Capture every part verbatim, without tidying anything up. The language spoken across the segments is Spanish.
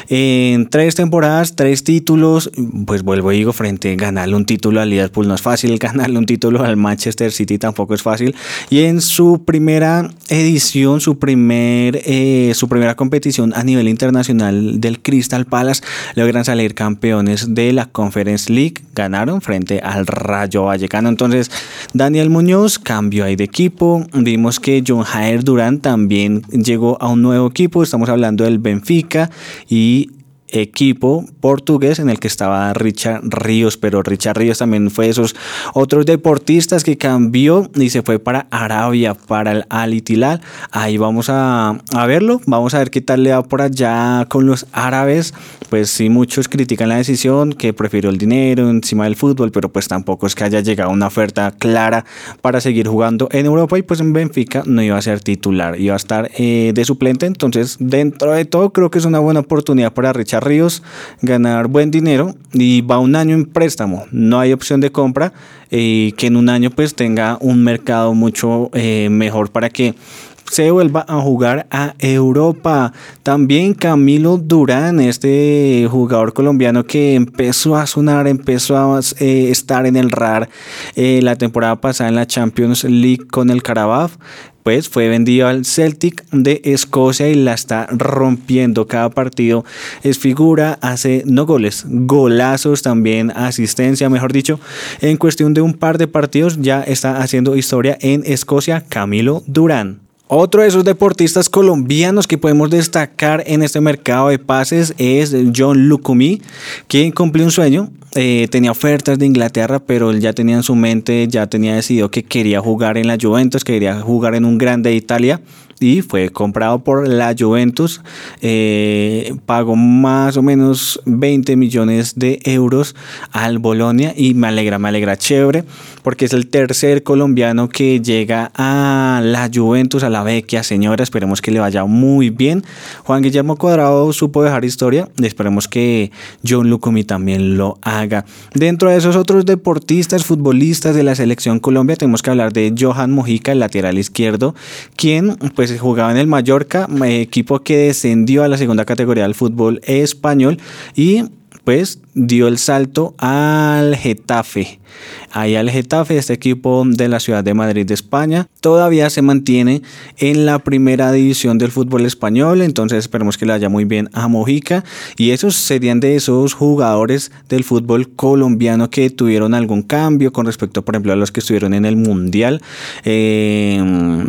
En tres temporadas, tres títulos, pues vuelvo y digo, frente a ganarle un título al Liverpool no es fácil, ganarle un título al Manchester City tampoco es fácil. Y en su primera edición, su, primer, eh, su primera competición a nivel internacional del Crystal Palace, logran salir campeones de la Conference League, ganaron frente al Rayo Vallecano. Entonces Daniel Muñoz cambió ahí de equipo, vimos que John Jair Durán también llegó a un nuevo equipo, estamos hablando del Benfica y equipo portugués en el que estaba Richard Ríos, pero Richard Ríos también fue de esos otros deportistas que cambió y se fue para Arabia, para el Al Hilal. Ahí vamos a, a verlo, vamos a ver qué tal le va por allá con los árabes. Pues sí, muchos critican la decisión, que prefirió el dinero encima del fútbol, pero pues tampoco es que haya llegado una oferta clara para seguir jugando en Europa, y pues en Benfica no iba a ser titular, iba a estar eh, de suplente. Entonces dentro de todo creo que es una buena oportunidad para Richard Ríos ganar buen dinero, y va un año en préstamo, no hay opción de compra, y eh, que en un año pues tenga un mercado mucho eh, mejor para que se vuelva a jugar a Europa. También Camilo Durán, este jugador colombiano que empezó a sonar, empezó a eh, estar en el radar eh, la temporada pasada en la Champions League con el Carabao, pues fue vendido al Celtic de Escocia y la está rompiendo. Cada partido es figura, hace no goles, golazos, también asistencia, mejor dicho. En cuestión de un par de partidos ya está haciendo historia en Escocia Camilo Durán. Otro de esos deportistas colombianos que podemos destacar en este mercado de pases es John Lucumí, quien cumplió un sueño. Eh, tenía ofertas de Inglaterra, pero él ya tenía en su mente, ya tenía decidido que quería jugar en la Juventus, que quería jugar en un grande de Italia, y fue comprado por la Juventus. Eh, pagó más o menos veinte millones de euros al Bolonia, y me alegra, me alegra chévere, porque es el tercer colombiano que llega a la Juventus, a la Vecchia Señora. Esperemos que le vaya muy bien. Juan Guillermo Cuadrado supo dejar historia, y esperemos que John Lucumí también lo haga. Dentro de esos otros deportistas, futbolistas de la selección Colombia, tenemos que hablar de Johan Mojica, el lateral izquierdo, quien pues jugaba en el Mallorca, equipo que descendió a la segunda categoría del fútbol español, y pues dio el salto al Getafe. Ahí al Getafe, este equipo de la ciudad de Madrid de España, todavía se mantiene en la primera división del fútbol español. Entonces esperemos que le vaya muy bien a Mojica, y esos serían de esos jugadores del fútbol colombiano que tuvieron algún cambio con respecto, por ejemplo, a los que estuvieron en el Mundial. Eh,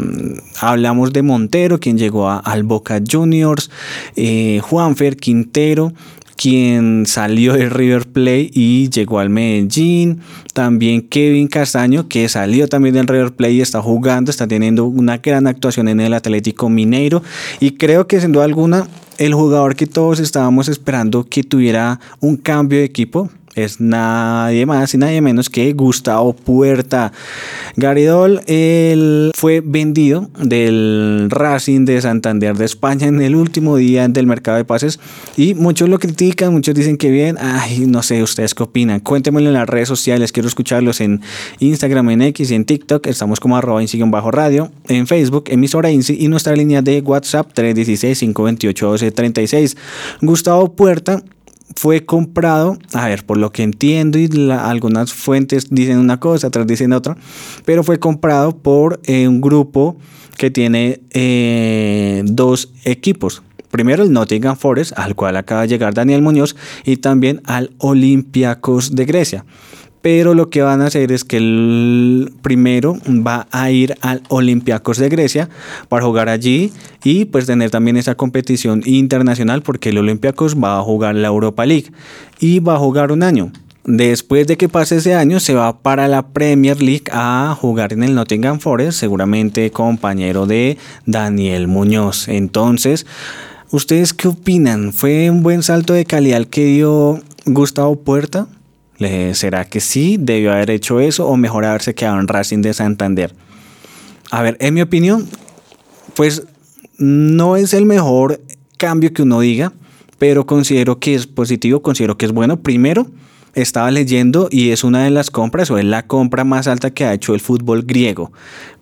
hablamos de Montero, quien llegó a, al Boca Juniors, eh, Juanfer Quintero, quien salió del River Plate y llegó al Medellín. También Kevin Castaño, que salió también del River Plate y está jugando, está teniendo una gran actuación en el Atlético Mineiro, y creo que sin duda alguna el jugador que todos estábamos esperando que tuviera un cambio de equipo es nadie más y nadie menos que Gustavo Puerta. Garidol, él fue vendido del Racing de Santander de España en el último día del mercado de pases, y muchos lo critican, muchos dicen que bien. Ay, no sé, ¿ustedes qué opinan? Cuéntenmelo en las redes sociales, quiero escucharlos en Instagram, en X y en TikTok. Estamos como arroba insi-radio, en Facebook, emisora Insi, y nuestra línea de WhatsApp tres uno seis, cinco dos ocho, uno dos tres seis. Gustavo Puerta fue comprado, a ver, por lo que entiendo, y la, algunas fuentes dicen una cosa, otras dicen otra, pero fue comprado por eh, un grupo que tiene eh, dos equipos. Primero el Nottingham Forest, al cual acaba de llegar Daniel Muñoz, y también al Olympiacos de Grecia. Pero lo que van a hacer es que el primero va a ir al Olympiacos de Grecia para jugar allí y pues tener también esa competición internacional, porque el Olympiacos va a jugar la Europa League y va a jugar un año. Después de que pase ese año se va para la Premier League a jugar en el Nottingham Forest, seguramente compañero de Daniel Muñoz. Entonces, ¿ustedes qué opinan? ¿Fue un buen salto de calidad el que dio Gustavo Puerta? ¿Será que sí debió haber hecho eso, o mejor haberse quedado en Racing de Santander? A ver, en mi opinión, pues no es el mejor cambio que uno diga, pero considero que es positivo, considero que es bueno. Primero, estaba leyendo y es una de las compras o es la compra más alta que ha hecho el fútbol griego.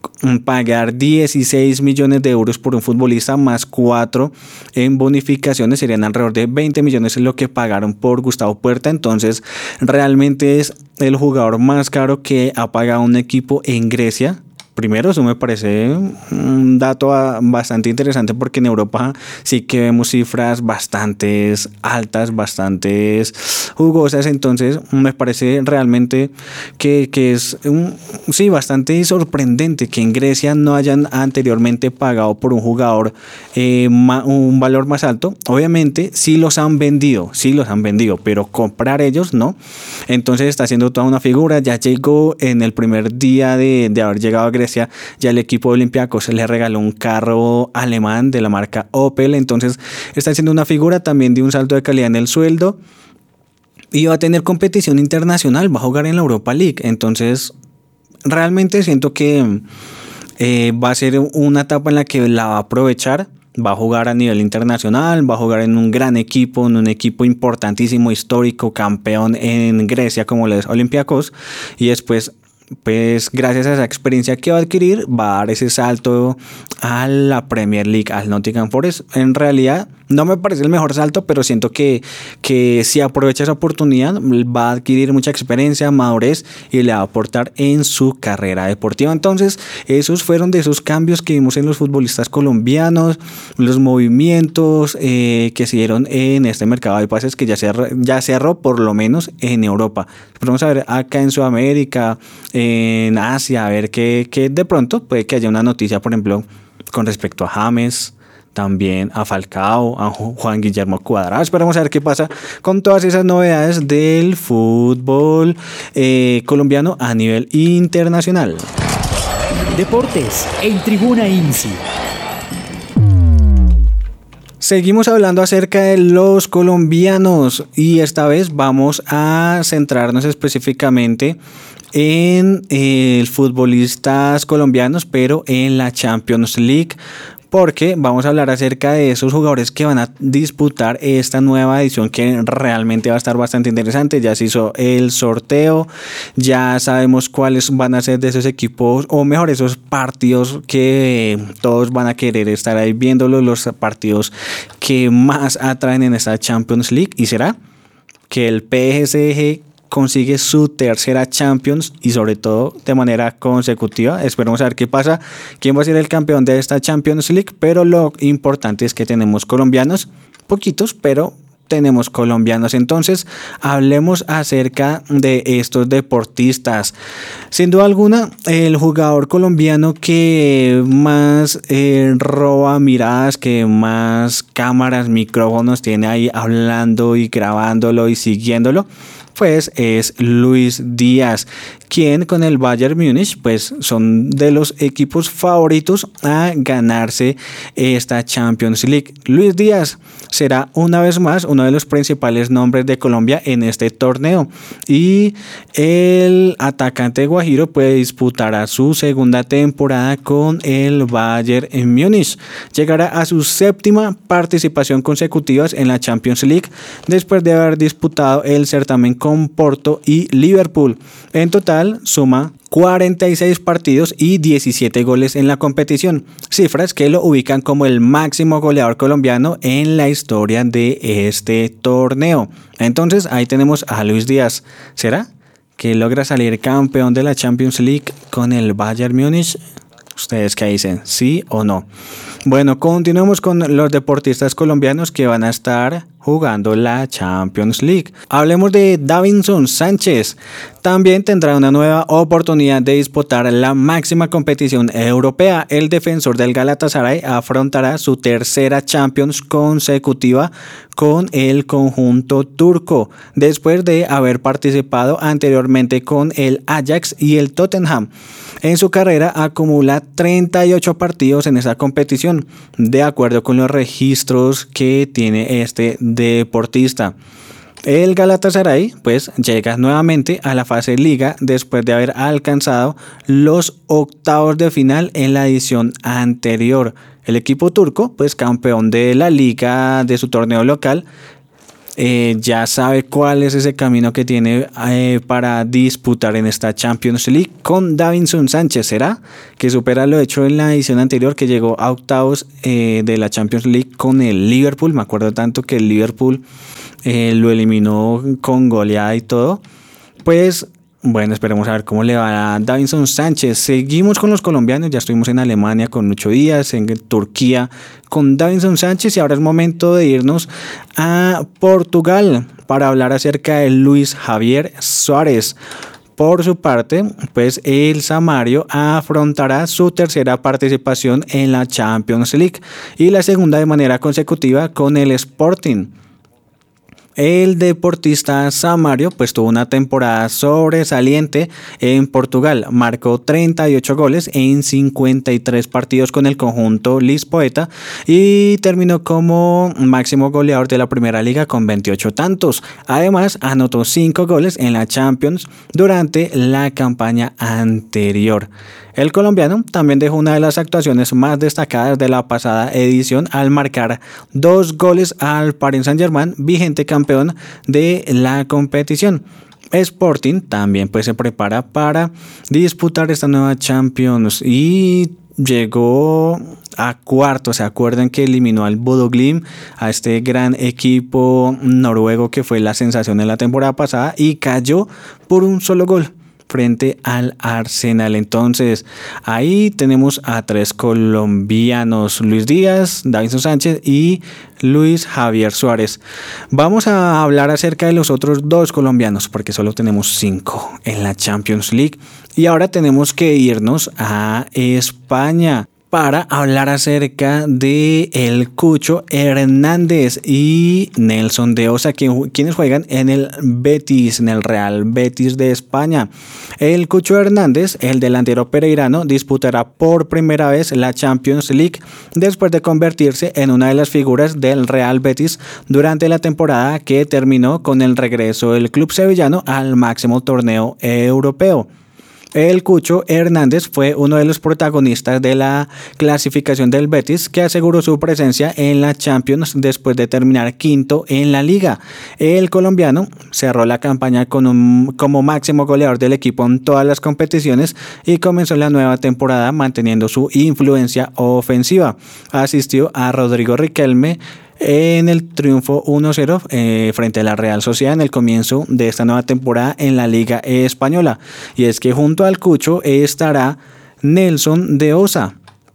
Pagar dieciséis millones de euros por un futbolista más cuatro en bonificaciones serían alrededor de veinte millones, es lo que pagaron por Gustavo Puerta. Entonces realmente es el jugador más caro que ha pagado un equipo en Grecia. Primero, eso me parece un dato bastante interesante porque en Europa sí que vemos cifras bastante altas, bastante jugosas. Entonces me parece realmente que, que es un, sí, bastante sorprendente que en Grecia no hayan anteriormente pagado por un jugador eh, ma, un valor más alto. Obviamente sí los han vendido, sí los han vendido, pero comprar ellos no. Entonces está haciendo toda una figura. Ya llegó en el primer día de, de haber llegado a Grecia. Ya el equipo de Olympiacos le regaló un carro alemán de la marca Opel. Entonces está haciendo una figura también de un salto de calidad en el sueldo y va a tener competición internacional, va a jugar en la Europa League. Entonces realmente siento que eh, va a ser una etapa en la que la va a aprovechar. Va a jugar a nivel internacional, va a jugar en un gran equipo, en un equipo importantísimo, histórico, campeón en Grecia como lo es Olympiacos, y después pues gracias a esa experiencia que va a adquirir va a dar ese salto a la Premier League, al Nottingham Forest. En realidad no me parece el mejor salto, pero siento que, que si aprovecha esa oportunidad va a adquirir mucha experiencia, madurez y le va a aportar en su carrera deportiva. Entonces esos fueron de esos cambios que vimos en los futbolistas colombianos, los movimientos eh, que se dieron en este mercado de pases que ya cerró, ya cerró por lo menos en Europa. Pero vamos a ver acá en Sudamérica, en Asia, a ver que, que de pronto puede que haya una noticia, por ejemplo, con respecto a James, también a Falcao, a Juan Guillermo Cuadrado. Esperamos a ver qué pasa con todas esas novedades del fútbol eh, colombiano a nivel internacional. Deportes en Tribuna I N S I. Seguimos hablando acerca de los colombianos y esta vez vamos a centrarnos específicamente en eh, futbolistas colombianos, pero en la Champions League, porque vamos a hablar acerca de esos jugadores que van a disputar esta nueva edición que realmente va a estar bastante interesante. Ya se hizo el sorteo, ya sabemos cuáles van a ser de esos equipos, o mejor, esos partidos que todos van a querer estar ahí viéndolos, los partidos que más atraen en esta Champions League. Y será que el P S G consigue su tercera Champions y sobre todo de manera consecutiva. Esperemos a ver qué pasa, quién va a ser el campeón de esta Champions League, pero lo importante es que tenemos colombianos, poquitos, pero tenemos colombianos. Entonces hablemos acerca de estos deportistas. Sin duda alguna, el jugador colombiano que más eh, roba miradas, que más cámaras, micrófonos tiene ahí hablando y grabándolo y siguiéndolo, pues es Luis Díaz, quien con el Bayern Múnich pues son de los equipos favoritos a ganarse esta Champions League. Luis Díaz será una vez más uno de los principales nombres de Colombia en este torneo y el atacante guajiro pues disputará su segunda temporada con el Bayern Múnich. Llegará a su séptima participación consecutiva en la Champions League después de haber disputado el certamen con Porto y Liverpool. En total suma cuarenta y seis partidos y diecisiete goles en la competición, cifras que lo ubican como el máximo goleador colombiano en la historia de este torneo. Entonces ahí tenemos a Luis Díaz. ¿Será que logra salir campeón de la Champions League con el Bayern Múnich? ¿Ustedes qué dicen? ¿Sí o no? Bueno, continuemos con los deportistas colombianos que van a estar jugando la Champions League. Hablemos de Davinson Sánchez. También tendrá una nueva oportunidad de disputar la máxima competición europea. El defensor del Galatasaray afrontará su tercera Champions consecutiva con el conjunto turco, después de haber participado anteriormente con el Ajax y el Tottenham. En su carrera acumula treinta y ocho partidos en esa competición, de acuerdo con los registros que tiene este deportista. El Galatasaray pues llega nuevamente a la fase Liga después de haber alcanzado los octavos de final en la edición anterior. El equipo turco, pues campeón de la Liga de su torneo local, eh, ya sabe cuál es ese camino que tiene eh, para disputar en esta Champions League con Davinson Sánchez. ¿Será que supera lo hecho en la edición anterior, que llegó a octavos eh, de la Champions League con el Liverpool? Me acuerdo tanto que el Liverpool eh, lo eliminó con goleada y todo. Pues bueno, esperemos a ver cómo le va a Davinson Sánchez. Seguimos con los colombianos, ya estuvimos en Alemania con Lucho Díaz, en Turquía con Davinson Sánchez, y ahora es momento de irnos a Portugal para hablar acerca de Luis Javier Suárez. Por su parte, pues el Samario afrontará su tercera participación en la Champions League y la segunda de manera consecutiva con el Sporting. El deportista Samario pues tuvo una temporada sobresaliente en Portugal, marcó treinta y ocho goles en cincuenta y tres partidos con el conjunto lisboeta y terminó como máximo goleador de la Primera Liga con veintiocho tantos. Además, anotó cinco goles en la Champions durante la campaña anterior. El colombiano también dejó una de las actuaciones más destacadas de la pasada edición al marcar dos goles al Paris Saint-Germain, vigente campeón de la competición. Sporting también pues se prepara para disputar esta nueva Champions y llegó a cuartos. ¿Se acuerdan que eliminó al Bodo Glimt, a este gran equipo noruego que fue la sensación en la temporada pasada, y cayó por un solo gol frente al Arsenal? Entonces ahí tenemos a tres colombianos: Luis Díaz, Davinson Sánchez y Luis Javier Suárez. Vamos a hablar acerca de los otros dos colombianos porque solo tenemos cinco en la Champions League, y ahora tenemos que irnos a España para hablar acerca de el Cucho Hernández y Nelson de Osa, quienes juegan en el Betis, en el Real Betis de España. El Cucho Hernández, el delantero pereirano, disputará por primera vez la Champions League después de convertirse en una de las figuras del Real Betis durante la temporada que terminó con el regreso del club sevillano al máximo torneo europeo. El Cucho Hernández fue uno de los protagonistas de la clasificación del Betis, que aseguró su presencia en la Champions después de terminar quinto en la liga. El colombiano cerró la campaña con un, como máximo goleador del equipo en todas las competiciones y comenzó la nueva temporada manteniendo su influencia ofensiva. Asistió a Rodrigo Riquelme en el triunfo uno cero eh, frente a la Real Sociedad en el comienzo de esta nueva temporada en la Liga Española. Y es que junto al Cucho estará Nelson de Osa,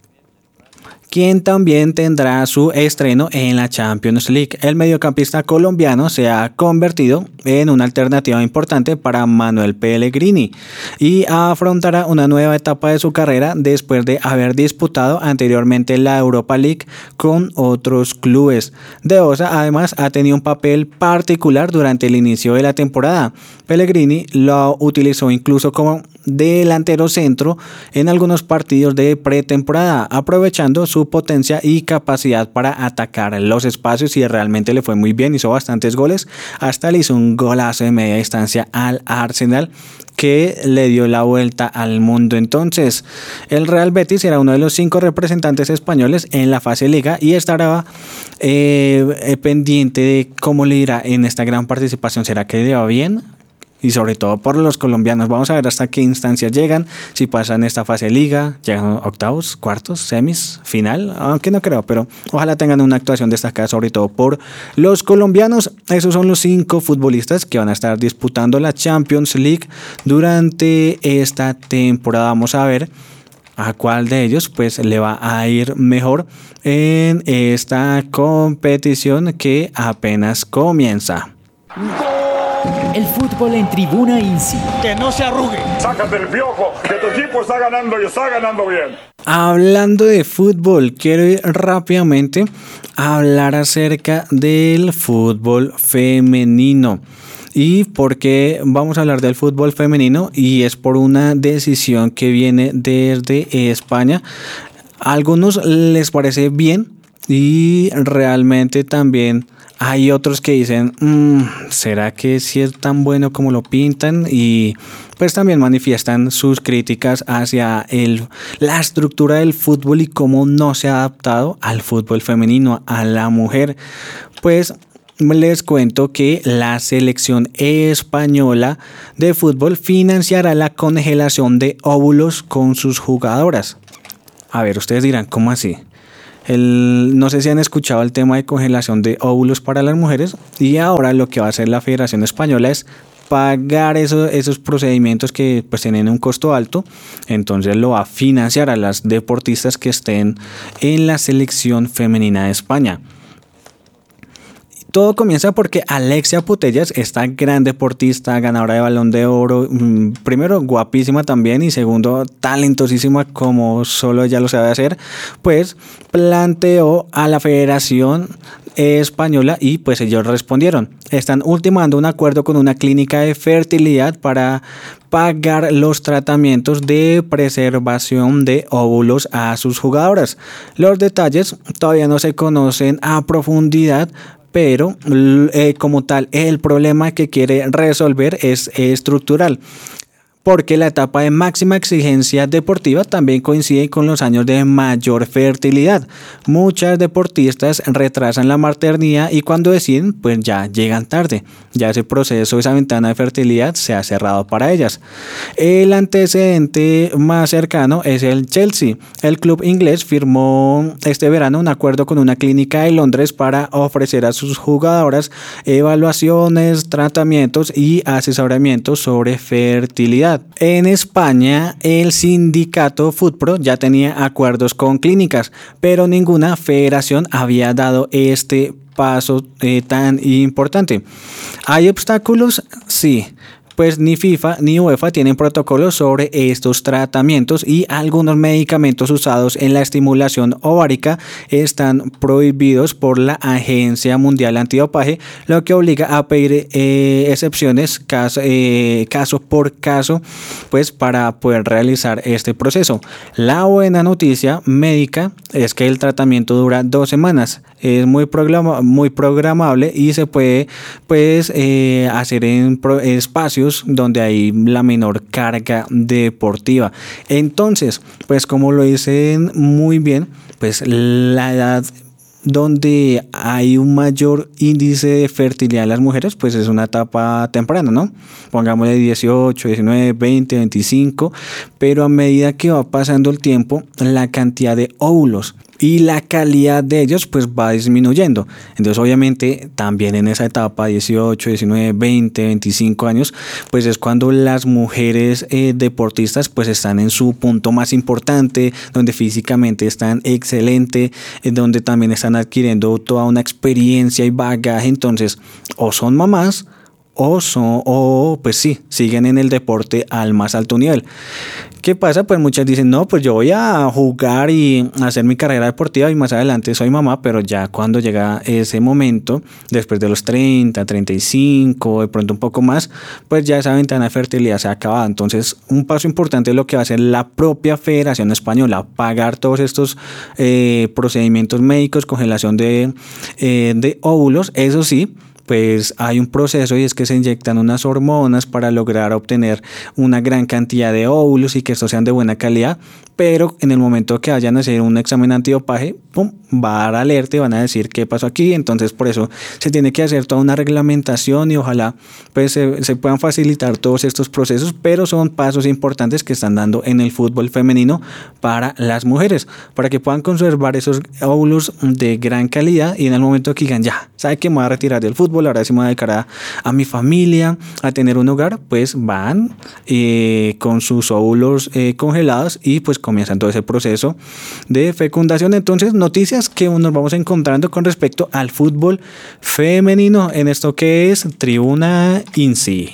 quien también tendrá su estreno en la Champions League. El mediocampista colombiano se ha convertido en una alternativa importante para Manuel Pellegrini y afrontará una nueva etapa de su carrera después de haber disputado anteriormente la Europa League con otros clubes. De Osa además ha tenido un papel particular durante el inicio de la temporada. Pellegrini lo utilizó incluso como delantero centro en algunos partidos de pretemporada, aprovechando su potencia y capacidad para atacar los espacios, y realmente le fue muy bien, hizo bastantes goles, hasta le hizo un golazo de media distancia al Arsenal que le dio la vuelta al mundo. Entonces el Real Betis será uno de los cinco representantes españoles en la fase liga y estará eh, pendiente de cómo le irá en esta gran participación. ¿Será que le va bien? Y sobre todo por los colombianos. Vamos a ver hasta qué instancias llegan, si pasan esta fase liga, llegan octavos, cuartos, semis, final, aunque no creo, pero ojalá tengan una actuación destacada, sobre todo por los colombianos. Esos son los cinco futbolistas que van a estar disputando la Champions League durante esta temporada. Vamos a ver a cuál de ellos pues le va a ir mejor en esta competición que apenas comienza. El fútbol en Tribuna INSI. Que no se arrugue. Sácate el piojo, que tu equipo está ganando y está ganando bien. Hablando de fútbol, quiero ir rápidamente a hablar acerca del fútbol femenino. ¿Y por qué vamos a hablar del fútbol femenino? Y es por una decisión que viene desde España. A algunos les parece bien y realmente también hay otros que dicen, mmm, ¿será que sí es tan bueno como lo pintan? Y pues también manifiestan sus críticas hacia el, la estructura del fútbol y cómo no se ha adaptado al fútbol femenino, a la mujer. Pues les cuento que la selección española de fútbol financiará la congelación de óvulos con sus jugadoras. A ver, ustedes dirán, ¿cómo así? El, no sé si han escuchado el tema de congelación de óvulos para las mujeres, y ahora lo que va a hacer la Federación Española es pagar eso, esos procedimientos que pues tienen un costo alto. Entonces lo va a financiar a las deportistas que estén en la selección femenina de España. Todo comienza porque Alexia Putellas, esta gran deportista, ganadora de Balón de Oro, primero guapísima también y segundo talentosísima como solo ella lo sabe hacer, pues planteó a la Federación Española y pues ellos respondieron. Están ultimando un acuerdo con una clínica de fertilidad para pagar los tratamientos de preservación de óvulos a sus jugadoras. Los detalles todavía no se conocen a profundidad, pero eh, como tal el problema que quiere resolver es estructural, porque la etapa de máxima exigencia deportiva también coincide con los años de mayor fertilidad. Muchas deportistas retrasan la maternidad y cuando deciden, pues ya llegan tarde. Ya ese proceso, esa ventana de fertilidad se ha cerrado para ellas. El antecedente más cercano es el Chelsea. El club inglés firmó este verano un acuerdo con una clínica de Londres para ofrecer a sus jugadoras evaluaciones, tratamientos y asesoramiento sobre fertilidad. En España, el sindicato FUTPRO ya tenía acuerdos con clínicas, pero ninguna federación había dado este paso eh, tan importante. ¿Hay obstáculos? Sí. Pues ni FIFA ni UEFA tienen protocolos sobre estos tratamientos y algunos medicamentos usados en la estimulación ovárica están prohibidos por la Agencia Mundial Antidopaje, lo que obliga a pedir eh, excepciones caso, eh, caso por caso, pues para poder realizar este proceso. La buena noticia médica es que el tratamiento dura dos semanas, es muy, programa, muy programable y se puede pues eh, hacer en pro, espacios donde hay la menor carga deportiva. Entonces, pues como lo dicen muy bien, pues la edad donde hay un mayor índice de fertilidad en las mujeres, pues es una etapa temprana, ¿no? Pongámosle dieciocho, diecinueve, veinte, veinticinco, pero a medida que va pasando el tiempo, la cantidad de óvulos y la calidad de ellos pues va disminuyendo. Entonces obviamente también en esa etapa dieciocho, diecinueve, veinte, veinticinco años pues es cuando las mujeres eh, deportistas pues están en su punto más importante, donde físicamente están excelente, eh, donde también están adquiriendo toda una experiencia y bagaje. Entonces o son mamás o son o pues sí, siguen en el deporte al más alto nivel. ¿Qué pasa? Pues muchas dicen, no, pues yo voy a jugar y hacer mi carrera deportiva y más adelante soy mamá, pero ya cuando llega ese momento, después de los treinta, treinta y cinco, de pronto un poco más, pues ya esa ventana de fertilidad se ha acabado. Entonces, un paso importante es lo que va a hacer la propia Federación Española, pagar todos estos eh, procedimientos médicos, congelación de, eh, de óvulos, eso sí, pues hay un proceso y es que se inyectan unas hormonas para lograr obtener una gran cantidad de óvulos y que estos sean de buena calidad, pero en el momento que vayan a hacer un examen antidopaje, pum, va a dar alerta y van a decir qué pasó aquí. Entonces por eso se tiene que hacer toda una reglamentación y ojalá pues se, se puedan facilitar todos estos procesos, pero son pasos importantes que están dando en el fútbol femenino para las mujeres, para que puedan conservar esos óvulos de gran calidad y en el momento que digan, ya, ¿sabe que me voy a retirar del fútbol? Ahora sí me voy a dedicar a, a mi familia, a tener un hogar, pues van eh, con sus óvulos eh, congelados y pues comienzan todo ese proceso de fecundación. Entonces, noticias que nos vamos encontrando con respecto al fútbol femenino en esto que es Tribuna INSI.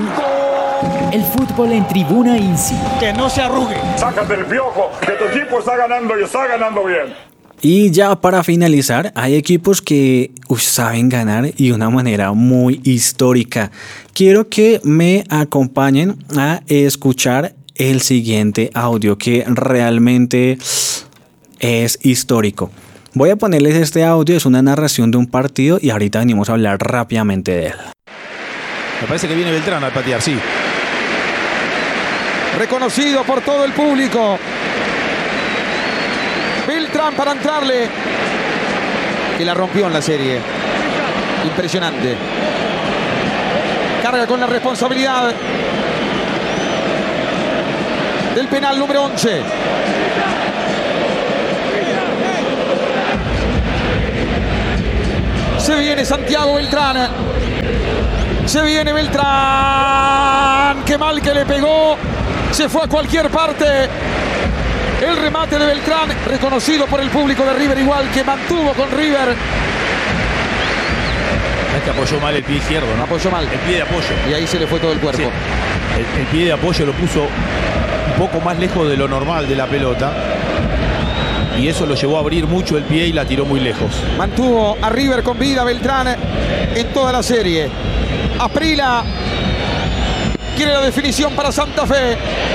El fútbol en Tribuna INSI. Que no se arrugue. Sácate el piojo, que tu equipo está ganando y está ganando bien. Y ya para finalizar, hay equipos que uy, saben ganar y de una manera muy histórica. Quiero que me acompañen a escuchar el siguiente audio que realmente es histórico. Voy a ponerles este audio, es una narración de un partido y ahorita venimos a hablar rápidamente de él. Me parece que viene Beltrán al patear, sí. Reconocido por todo el público. Beltrán para entrarle. Que la rompió en la serie. Impresionante. Carga con la responsabilidad del penal número once. Se viene Santiago Beltrán. Se viene Beltrán. Qué mal que le pegó. Se fue a cualquier parte. El remate de Beltrán, reconocido por el público de River, igual que mantuvo con River. Es que apoyó mal el pie izquierdo, ¿no? Apoyó mal. El pie de apoyo. Y ahí se le fue todo el cuerpo. Sí. El, el pie de apoyo lo puso un poco más lejos de lo normal de la pelota. Y eso lo llevó a abrir mucho el pie y la tiró muy lejos. Mantuvo a River con vida Beltrán en toda la serie. Asprilla quiere la definición para Santa Fe.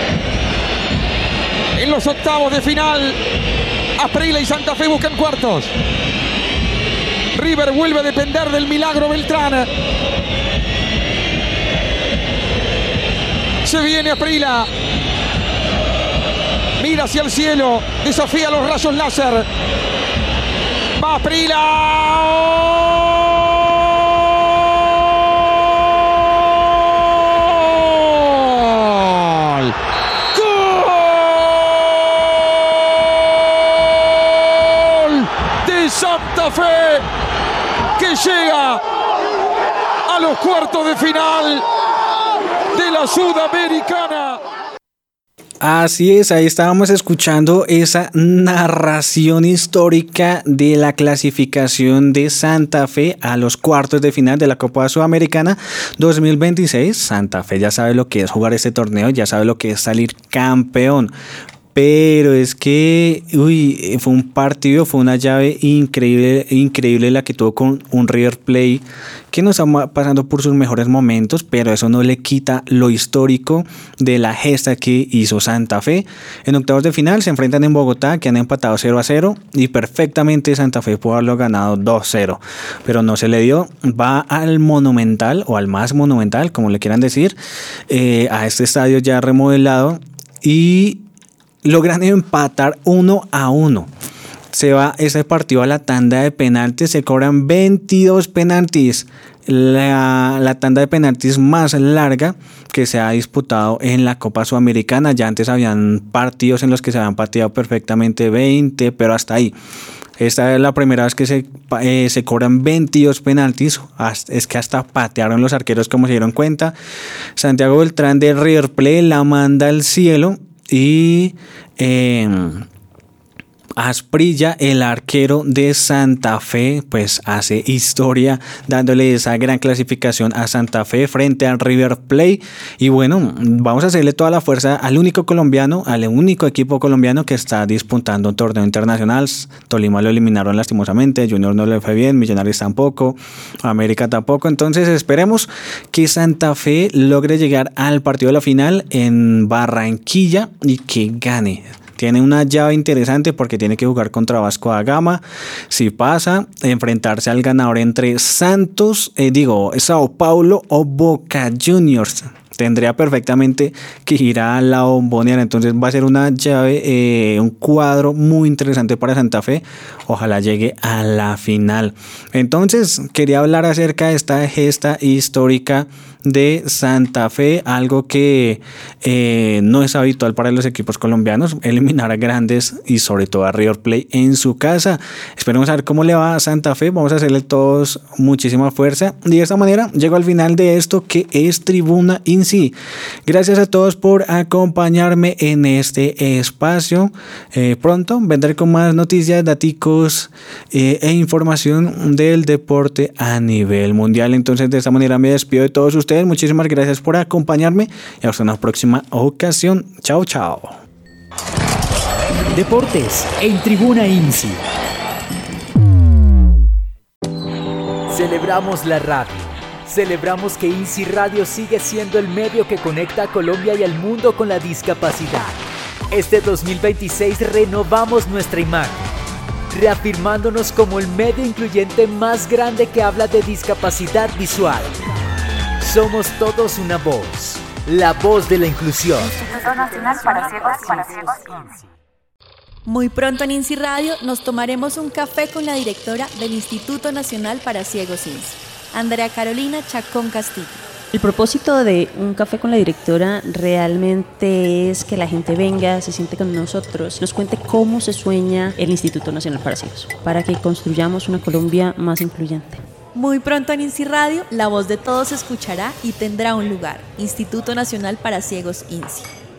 En los octavos de final, Asprilla y Santa Fe buscan cuartos. River vuelve a depender del milagro Beltrán. Se viene Asprilla. Mira hacia el cielo. Desafía los rayos láser. Va Asprilla. ¡Gol! De Santa Fe, que llega a los cuartos de final de la Sudamericana. Así es, ahí estábamos escuchando esa narración histórica de la clasificación de Santa Fe a los cuartos de final de la Copa Sudamericana dos mil veintiséis. Santa Fe ya sabe lo que es jugar este torneo, ya sabe lo que es salir campeón. Pero es que, uy, fue un partido, fue una llave increíble, increíble la que tuvo con un River Plate que no está pasando por sus mejores momentos, pero eso no le quita lo histórico de la gesta que hizo Santa Fe. En octavos de final se enfrentan en Bogotá, que han empatado cero a cero, y perfectamente Santa Fe pudo haberlo ganado dos cero, pero no se le dio. Va al Monumental, o al más Monumental, como le quieran decir, eh, a este estadio ya remodelado, y logran empatar uno a uno. Se va ese partido a la tanda de penaltis, se cobran veintidós penaltis, la, la tanda de penaltis más larga que se ha disputado en la Copa Sudamericana. Ya antes habían partidos en los que se habían pateado perfectamente veinte, pero hasta ahí. Esta es la primera vez que se, eh, se cobran veintidós penaltis. Es que hasta patearon los arqueros, como se dieron cuenta. Santiago Beltrán de River Plate la manda al cielo. Y eh, Asprilla, el arquero de Santa Fe, pues hace historia dándole esa gran clasificación a Santa Fe frente al River Plate. Y bueno, vamos a hacerle toda la fuerza al único colombiano, al único equipo colombiano que está disputando un torneo internacional. Tolima lo eliminaron lastimosamente, Junior no le fue bien, Millonarios tampoco, América tampoco. Entonces esperemos que Santa Fe logre llegar al partido de la final en Barranquilla y que gane. Tiene una llave interesante porque tiene que jugar contra Vasco da Gama. Si pasa, enfrentarse al ganador entre Santos, eh, digo, Sao Paulo o Boca Juniors. Tendría perfectamente que ir a la Bombonera. Entonces va a ser una llave, eh, un cuadro muy interesante para Santa Fe. Ojalá llegue a la final. Entonces quería hablar acerca de esta gesta histórica de Santa Fe, algo que eh, no es habitual para los equipos colombianos, eliminar a grandes y sobre todo a River Plate en su casa. Esperemos a ver cómo le va a Santa Fe, vamos a hacerle todos muchísima fuerza y de esta manera llego al final de esto que es Tribuna Insi. Gracias a todos por acompañarme en este espacio. Eh, pronto vendré con más noticias, daticos eh, e información del deporte a nivel mundial. Entonces de esta manera me despido de todos ustedes. Muchísimas gracias por acompañarme y hasta una próxima ocasión. Chao, chao. Deportes en Tribuna Insi. Celebramos la radio. Celebramos que Insi Radio sigue siendo el medio que conecta a Colombia y al mundo con la discapacidad. Este dos mil veintiséis renovamos nuestra imagen, reafirmándonos como el medio incluyente más grande que habla de discapacidad visual. Somos todos una voz, la voz de la inclusión. Instituto Nacional para Ciegos, para Ciegos INSI. Muy pronto en INSI Radio nos tomaremos un café con la directora del Instituto Nacional para Ciegos INSI. Andrea Carolina Chacón Castillo. El propósito de Un Café con la Directora realmente es que la gente venga, se siente con nosotros, nos cuente cómo se sueña el Instituto Nacional para Ciegos, para que construyamos una Colombia más incluyente. Muy pronto en INSI Radio, la voz de todos se escuchará y tendrá un lugar. Instituto Nacional para Ciegos INSI.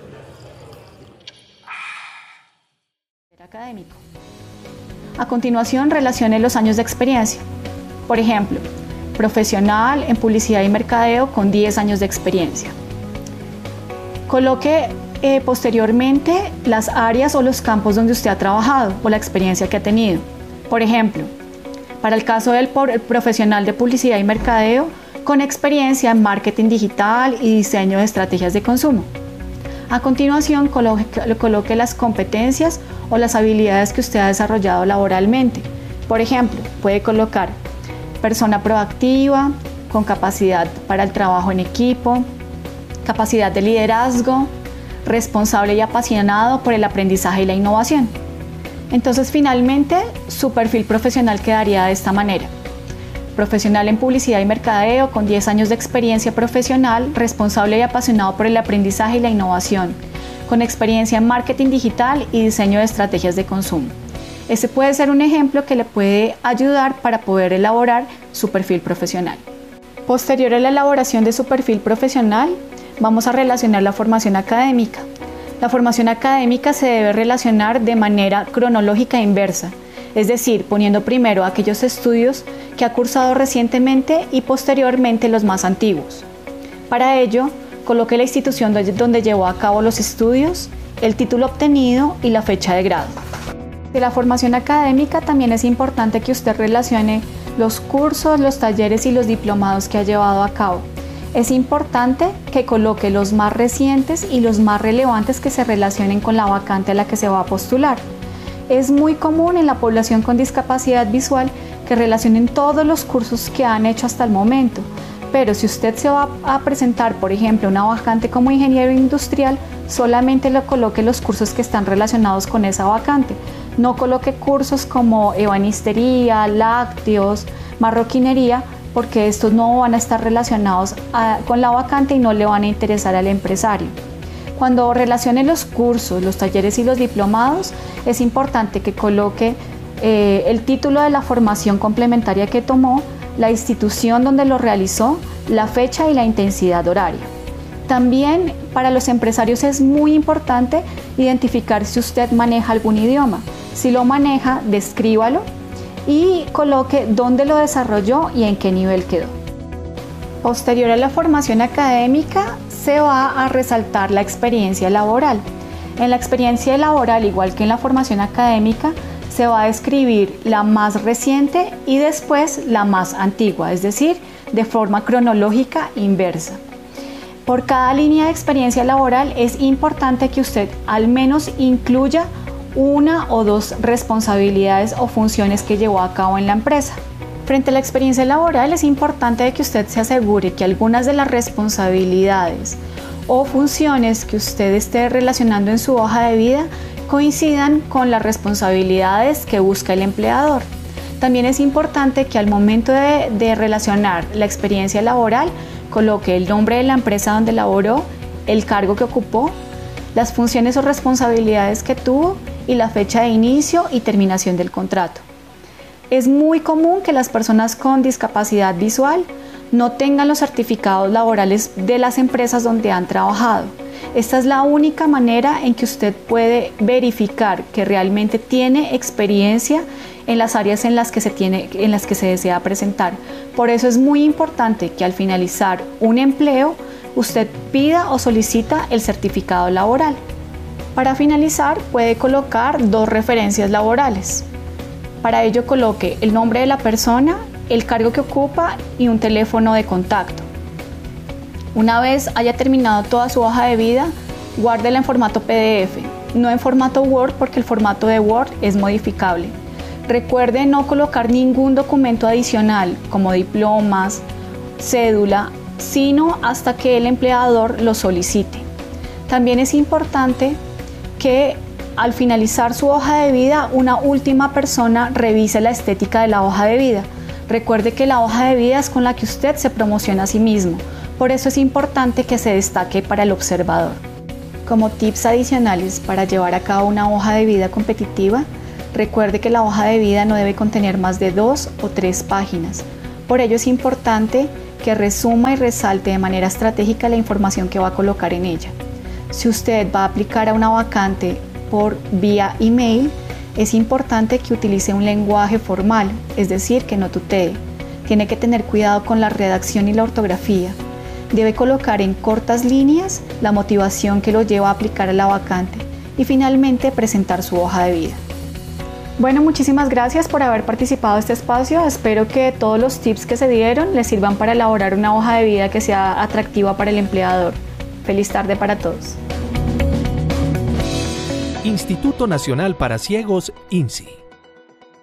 Académico. A continuación, relacione los años de experiencia. Por ejemplo, profesional en publicidad y mercadeo con diez años de experiencia. Coloque eh, posteriormente las áreas o los campos donde usted ha trabajado o la experiencia que ha tenido. Por ejemplo, para el caso del profesional de publicidad y mercadeo, con experiencia en marketing digital y diseño de estrategias de consumo. A continuación, coloque, coloque las competencias o las habilidades que usted ha desarrollado laboralmente. Por ejemplo, puede colocar persona proactiva, con capacidad para el trabajo en equipo, capacidad de liderazgo, responsable y apasionado por el aprendizaje y la innovación. Entonces, finalmente, su perfil profesional quedaría de esta manera. Profesional en publicidad y mercadeo con diez años de experiencia profesional, responsable y apasionado por el aprendizaje y la innovación, con experiencia en marketing digital y diseño de estrategias de consumo. Ese puede ser un ejemplo que le puede ayudar para poder elaborar su perfil profesional. Posterior a la elaboración de su perfil profesional, vamos a relacionar la formación académica. La formación académica se debe relacionar de manera cronológica e inversa, es decir, poniendo primero aquellos estudios que ha cursado recientemente y posteriormente los más antiguos. Para ello, coloque la institución donde llevó a cabo los estudios, el título obtenido y la fecha de grado. De la formación académica también es importante que usted relacione los cursos, los talleres y los diplomados que ha llevado a cabo. Es importante que coloque los más recientes y los más relevantes que se relacionen con la vacante a la que se va a postular. Es muy común en la población con discapacidad visual que relacionen todos los cursos que han hecho hasta el momento, pero si usted se va a presentar, por ejemplo, una vacante como ingeniero industrial, solamente le coloque los cursos que están relacionados con esa vacante. No coloque cursos como ebanistería, lácteos, marroquinería, porque estos no van a estar relacionados a, con la vacante y no le van a interesar al empresario. Cuando relacione los cursos, los talleres y los diplomados, es importante que coloque eh, el título de la formación complementaria que tomó, la institución donde lo realizó, la fecha y la intensidad horaria. También para los empresarios es muy importante identificar si usted maneja algún idioma. Si lo maneja, descríbalo y coloque dónde lo desarrolló y en qué nivel quedó. Posterior a la formación académica, se va a resaltar la experiencia laboral. En la experiencia laboral, igual que en la formación académica, se va a describir la más reciente y después la más antigua, es decir, de forma cronológica inversa. Por cada línea de experiencia laboral es importante que usted al menos incluya una o dos responsabilidades o funciones que llevó a cabo en la empresa. Frente a la experiencia laboral es importante que usted se asegure que algunas de las responsabilidades o funciones que usted esté relacionando en su hoja de vida coincidan con las responsabilidades que busca el empleador. También es importante que al momento de, de relacionar la experiencia laboral coloque el nombre de la empresa donde laboró, el cargo que ocupó, las funciones o responsabilidades que tuvo y la fecha de inicio y terminación del contrato. Es muy común que las personas con discapacidad visual no tengan los certificados laborales de las empresas donde han trabajado. Esta es la única manera en que usted puede verificar que realmente tiene experiencia en las áreas en las que se tiene, en las que se desea presentar. Por eso es muy importante que al finalizar un empleo, usted pida o solicita el certificado laboral. Para finalizar, puede colocar dos referencias laborales. Para ello, coloque el nombre de la persona, el cargo que ocupa y un teléfono de contacto. Una vez haya terminado toda su hoja de vida, guárdela en formato P D F, no en formato Word porque el formato de Word es modificable. Recuerde no colocar ningún documento adicional como diplomas, cédula, sino hasta que el empleador lo solicite. También es importante que al finalizar su hoja de vida, una última persona revise la estética de la hoja de vida, Recuerde que la hoja de vida es con la que usted se promociona a sí mismo, por eso es importante que se destaque para el observador. Como tips adicionales para llevar a cabo una hoja de vida competitiva, recuerde que la hoja de vida no debe contener más de dos o tres páginas. Por ello es importante que resuma y resalte de manera estratégica la información que va a colocar en ella. Si usted va a aplicar a una vacante por vía email, es importante que utilice un lenguaje formal, es decir, que no tutee. Tiene que tener cuidado con la redacción y la ortografía. Debe colocar en cortas líneas la motivación que lo lleva a aplicar a la vacante y finalmente presentar su hoja de vida. Bueno, muchísimas gracias por haber participado en este espacio. Espero que todos los tips que se dieron les sirvan para elaborar una hoja de vida que sea atractiva para el empleador. Feliz tarde para todos. Instituto Nacional para Ciegos, INSI.